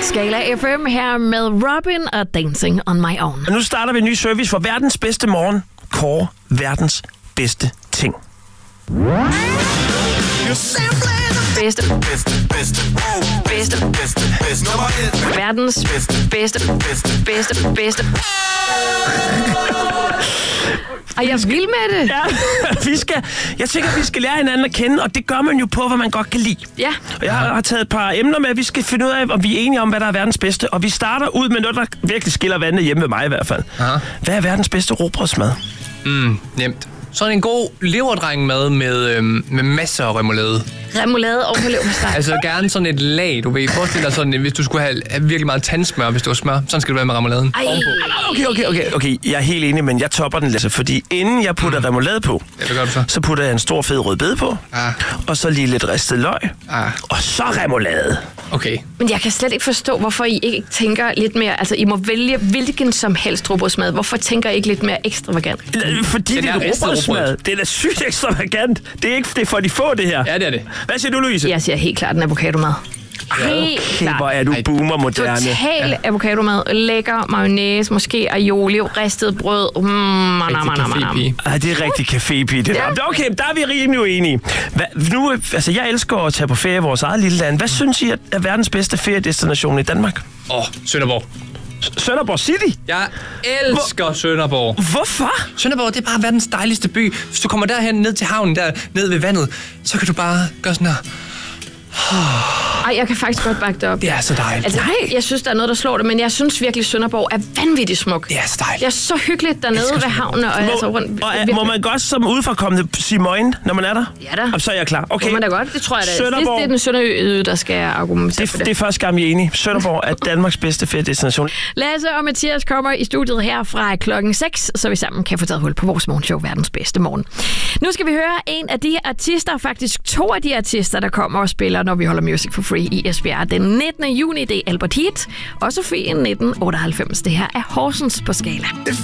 Skala FM her med Robin og Dancing on My Own. Og nu starter vi en ny service for verdens bedste morgen. Kåre verdens bedste ting. Bedste. Verdens bedste. Og jeg er vild med det. Ja, jeg tænker, vi skal lære hinanden at kende, og det gør man jo på, hvad man godt kan lide. Ja. Og jeg har taget et par emner med, vi skal finde ud af, om vi er enige om, hvad der er verdens bedste. Og vi starter ud med noget, der virkelig skiller vandet hjemme ved mig i hvert fald. Aha. Hvad er verdens bedste rugbrødsmad? Nemt. Sådan en god leverdrengmad med masser af remoulade. Remoulade og leverpostej. Altså gerne sådan et lag, du ved. Forestil dig sådan, hvis du skulle have virkelig meget tandsmør, hvis det var smør. Sådan skal det være med remouladen. Okay. Jeg er helt enig, men jeg topper den lidt. Fordi inden jeg putter remoulade på, hvad gør du så putter jeg en stor fed rødbede på. Og så lige lidt ristet løg. Og så remoulade. Okay. Men jeg kan slet ikke forstå, hvorfor I ikke tænker lidt mere... Altså, I må vælge hvilken som helst rugbrødsmad. Hvorfor tænker I ikke lidt mere ekstravagant? Fordi det er rugbrødsmad. Det er da sygt ekstravagant. Det er ikke det for de få, det her. Ja, det er det. Hvad siger du, Louise? Jeg siger helt klart en avocadomad. Helt klart. Hvor er du boomer-moderne. Total avocadomad. Lækker mayonnaise, måske aioli, ristet brød. Det er rigtig cafépige. Ja. Okay, der er vi rimelig uenige. Jeg elsker at tage på ferie i vores eget lille land. Hvad synes I er verdens bedste feriedestination i Danmark? Sønderborg. Sønderborg City? Jeg elsker Sønderborg. Hvorfor? Sønderborg, det er bare verdens dejligste by. Hvis du kommer derhen ned til havnen, der ned ved vandet, så kan du bare gøre sådan her. Ej, jeg kan faktisk godt bakke det op. Det er så dejligt. Altså, jeg synes, der er noget, der slår det, men jeg synes virkelig, Sønderborg er vanvittigt smuk. Det er så dejligt. Det er så hyggeligt dernede ved havnen. Må man godt som udefrakommende sige møgen, når man er der? Ja da. Og så er jeg klar. Okay. Må man da godt, det tror jeg da. Det er den sønderjyde, der skal argumentere for det. Det er første gang, vi er enige. Sønderborg er Danmarks bedste feriedestination. Lasse og Mathias kommer i studiet her fra 6:00, så vi sammen kan få taget hul på vores morgenshow, verdens bedste morgen. Nu skal vi høre en af de artister, faktisk 2 af de artister, der kommer og spiller, når vi holder Music for Free i Esbjerg den 19. juni. Det er Albert Heat og Sofie 1998. Det her er Horsens på Skala.